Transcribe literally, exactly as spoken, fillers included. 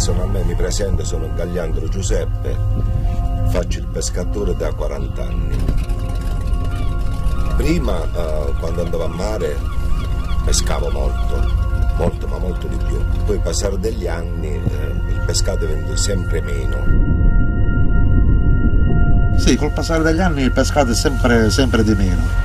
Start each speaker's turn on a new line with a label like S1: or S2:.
S1: sono a me, mi presento, sono Gagliandro Giuseppe, faccio il pescatore da quaranta anni. Prima, eh, quando andavo a mare, pescavo molto, molto ma molto di più. Poi passare degli anni eh, il pescato è venuto sempre meno.
S2: Sì, col passare degli anni il pescato è sempre, sempre di meno.